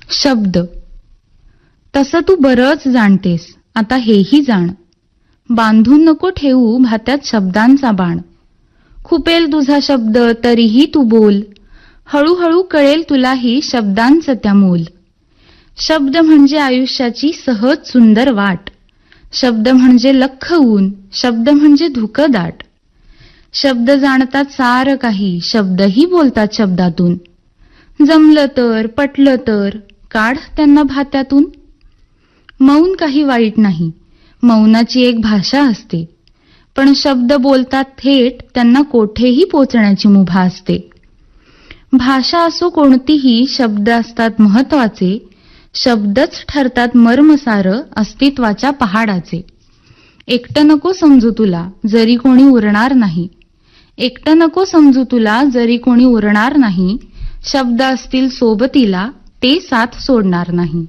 शब्द. तसं तू बरंच जाणतेस, आता हेही जाण. बांधून नको ठेवू भात्यात शब्दांचा बाण. खुपेल तुझा शब्द तरीही तू बोल, हळूहळू कळेल तुलाही शब्दांचं त्या मोल. शब्द म्हणजे आयुष्याची सहज सुंदर वाट. शब्द म्हणजे लख्ख ऊन, शब्द म्हणजे धुकं दाट. शब्द जाणतात सारं काही, शब्दही बोलतात शब्दातून. जमलं तर, पटलं तर, काढ त्यांना भात्यातून. मौन काही वाईट नाही, मौनाची एक भाषा असते. पण शब्द बोलतात थेट, त्यांना कोठेही पोचण्याची मुभा असते. भाषा असो कोणतीही, शब्द असतात महत्वाचे. शब्दच ठरतात मर्मसारं अस्तित्वाच्या पहाडाचे. एकटं नको समजू तुला, जरी कोणी उरणार नाही. एकटं नको समजू तुला, जरी कोणी उरणार नाही. शब्द असतील सोबतीला, ते साथ सोडणार नाही.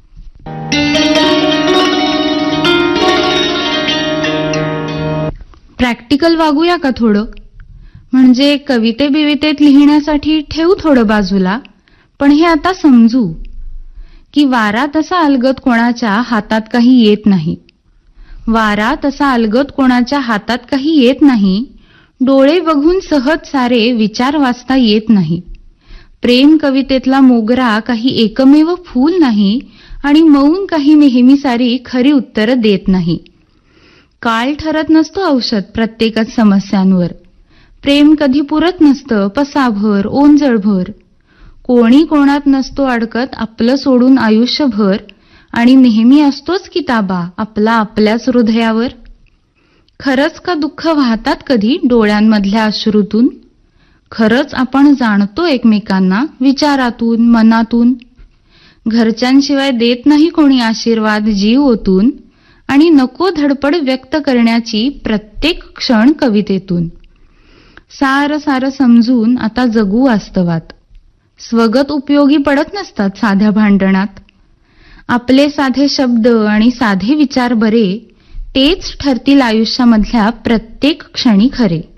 प्रॅक्टिकल वागूया का थोडं? म्हणजे कविते बिवितेत लिहिण्यासाठी ठेवू थोडं बाजूला, पण हे आता समजू की वारा तसा अलगद कोणाच्या हातात काही येत नाही. वारा तसा अलगद कोणाच्या हातात काही येत नाही. डोळे बघून सहज सारे विचार वाचता येत नाही. प्रेम कवितेतला मोगरा काही एकमेव फूल नाही आणि मौन काही नेहमी सारी खरी उत्तरं देत नाही. काळ ठरत नसतो औषध प्रत्येकच समस्यांवर. प्रेम कधी पुरत नसतं पसाभर ओंजळभर. कोणी कोणात नसतो अडकत आपलं सोडून आयुष्यभर. आणि नेहमी असतोच की ताबा आपला आपल्याच हृदयावर. खरंच का दुःख वाहतात कधी डोळ्यांमधल्या अश्रूतून? खरंच आपण जाणतो एकमेकांना विचारातून मनातून. घरच्यांशिवाय देत नाही कोणी आशीर्वाद जीव ओतून. आणि नको धडपड व्यक्त करण्याची प्रत्येक क्षण कवितेतून. सारं सारं समजून आता जगू वास्तवात. स्वगत उपयोगी पडत नसतात साध्या भांडणात. आपले साधे शब्द आणि साधे विचार बरे, तेच ठरतील आयुष्यामधल्या प्रत्येक क्षणी खरे.